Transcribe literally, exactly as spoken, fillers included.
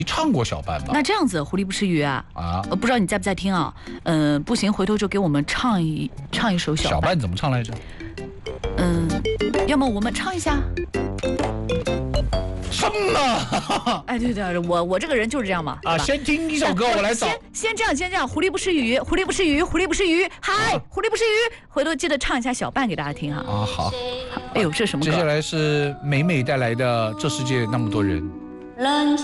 唱过小半吧？ 那这样子，狐狸不吃鱼啊？ 啊， 呃，不知道你在不在听啊？嗯、呃，不行，回头就给我们唱一唱一首小半。 小半怎么唱来着？ 嗯、呃，要么我们唱一下。 什么？ 哎，对对，我我这个人就是这样嘛。 啊，先听一首歌，我来找。 先先这样，先这样。狐狸不吃鱼，狐狸不吃鱼，狐狸不吃鱼。嗨，狐狸不吃鱼。回头记得唱一下小半给大家听哈。 啊，好。 哎呦，这什么歌？ 接下来是美美带来的《这世界那么多人》。